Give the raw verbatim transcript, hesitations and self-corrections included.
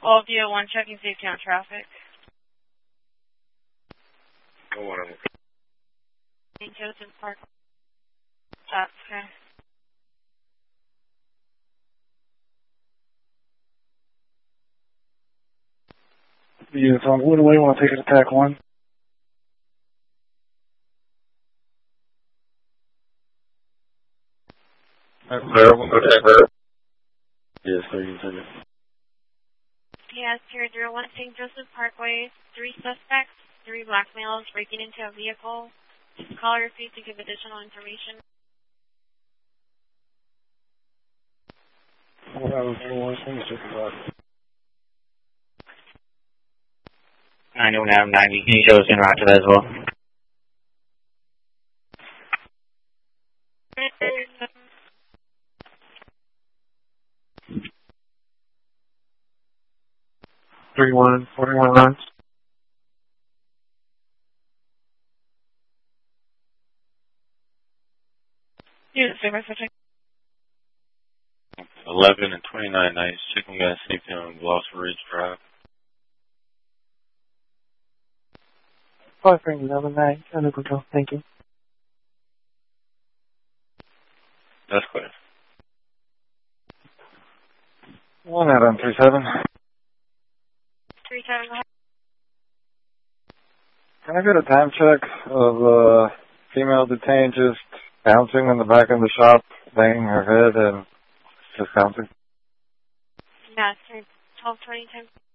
twelve D O one, checking safety on traffic. Oh, one of them. Saint Joseph Park. That's okay. Units on Woodway, want to take it attack one? Clear, we'll go check that. Yes, sir, you can take it. Yes, zero zero one, Saint Joseph Parkway, three suspects, three black males breaking into a vehicle. Just call your feet to give additional information. nine oh nine ninety, can you show us in route to that as well? three one, forty-one lines. Unit service, check. eleven and twenty-nine nights, checking gas safety on Blossom Ridge Drive. five three eleven nine, under control, thank you. That's clear. One out on three seven. three seven, go ahead. Can I get a time check of uh female detained just bouncing in the back of the shop, banging her head and just bouncing? Yeah, twelve twenty, ten.